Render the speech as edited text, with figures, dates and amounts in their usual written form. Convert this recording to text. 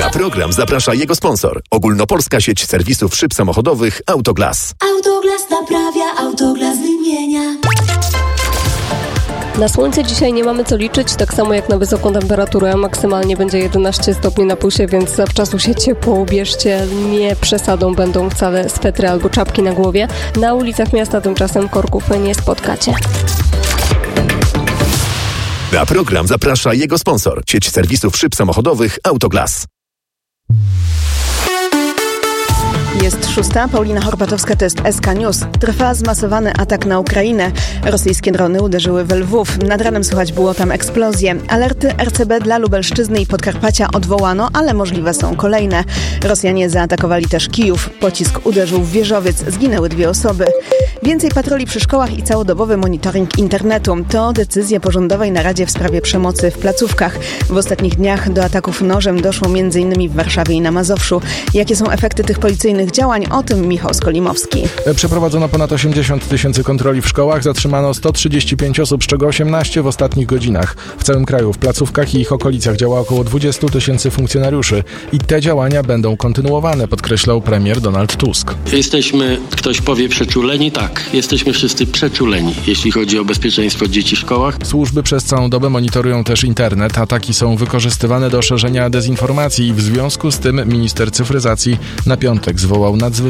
Na program zaprasza jego sponsor. Ogólnopolska sieć serwisów szyb samochodowych Autoglas. Autoglas naprawia, Autoglas wymienia. Na słońce dzisiaj nie mamy co liczyć, tak samo jak na wysoką temperaturę. Maksymalnie będzie 11 stopni na plusie, więc zawczasu się ciepło ubierzcie. Nie przesadą będą wcale swetry albo czapki na głowie. Na ulicach miasta tymczasem korków nie spotkacie. Na program zaprasza jego sponsor. Sieć serwisów szyb samochodowych Autoglas. Jest 6. Paulina Horbatowska, to jest SK News. Trwa zmasowany atak na Ukrainę. Rosyjskie drony uderzyły w Lwów. Nad ranem słychać było tam eksplozje. Alerty RCB dla Lubelszczyzny i Podkarpacia odwołano, ale możliwe są kolejne. Rosjanie zaatakowali też Kijów. Pocisk uderzył w Wieżowiec. Zginęły 2 osoby. Więcej patroli przy szkołach i całodobowy monitoring internetu. To decyzje po rządowej naradzie w sprawie przemocy w placówkach. W ostatnich dniach do ataków nożem doszło m.in. w Warszawie i na Mazowszu. Jakie są efekty tych policyjnych działań? O tym Michał Skolimowski. Przeprowadzono ponad 80 000 kontroli w szkołach, zatrzymano 135 osób, z czego 18 w ostatnich godzinach. W całym kraju w placówkach i ich okolicach działa około 20 000 funkcjonariuszy i te działania będą kontynuowane, podkreślał premier Donald Tusk. Jesteśmy, ktoś powie, przeczuleni? Tak, jesteśmy wszyscy przeczuleni, jeśli chodzi o bezpieczeństwo dzieci w szkołach. Służby przez całą dobę monitorują też internet. Ataki są wykorzystywane do szerzenia dezinformacji i w związku z tym minister cyfryzacji na piątek zwołał nadzwyczajną